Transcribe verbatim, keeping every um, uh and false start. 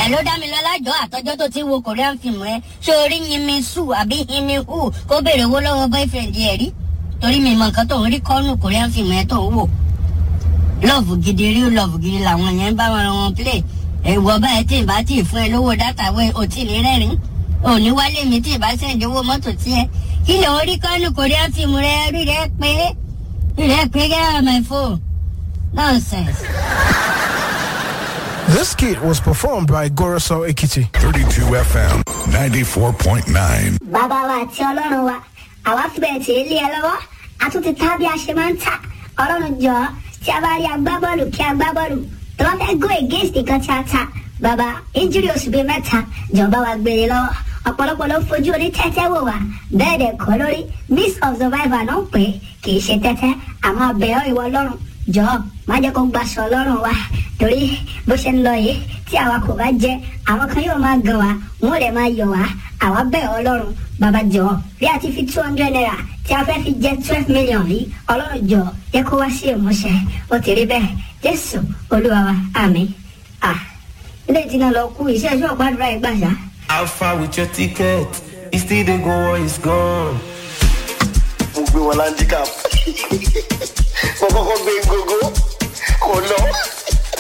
Hello Damilola jo atojo to ti wo Korean film e sori yin mi su abi yin mi hu ko bere wo lowo boyfriend e ri tori mi mo nkan to ri ko nu Korean film e to wo love gidi ri love gidi lawon yen ba won play e wo ba ti ba ti fún ẹ lówó data we o ti ni rerin o ni wale mi ti ba send owó mọ́tò ti e ki lo ri ko nu Korean film re ri re pe ri re pe get my phone nonsense. This skit was performed by Goroso Ekiti. thirty-two F M ninety-four point nine. Baba wa ti Ọlọ́run wa àwa fi bẹ̀rẹ̀ tí ilé ẹ lọ́wọ́ a tún ti tá bí a ṣe máa ń tà Ọlọ́run jọ tí a bá rí agbábọ́ọ̀lù kí agbábọ́ọ̀lù tó bá fẹ́ go against nǹkan tí a tà bàbá injury oṣù bíi mẹ́ta jọba wa gbére lọ́wọ́ ọ̀pọ̀lọpọ̀ ló fojú oní tẹ́tẹ́ wò wá bẹ́ẹ̀ dẹ̀ kọ́ lórí miss of survivor náà pé kì í ṣe tẹ́tẹ́ àmọ́ abẹ́ọ́ ìwọ Ọlọ́run jọ má jẹ́ kó gbaṣọ Ọlọ́run wa torí bó ṣe ń lọ yìí tí àwa kò bá jẹ àwọn kan yóò máa gan wa wọn lè máa yọ̀ wá àwa bẹ̀ Ọlọ́run bàbá jọ bí a ti fi two hundred naira tí a fẹ́ fi jẹ twelve million yìí Ọlọ́run jọ yẹ kó wá sí ìmúṣẹ ó ti rí bẹ́ẹ̀ Jésù Olúwa wa àmín. ah ilé ìtìná lọ kú iṣẹ́ iṣẹ́ ọ̀gbádùn ẹ̀ gbàṣà. How far with your ticket? It's still the go or it's gone. Mo gbé wọn láńdíkà. Mo kọ́kọ́ gbé gógó kò lọ.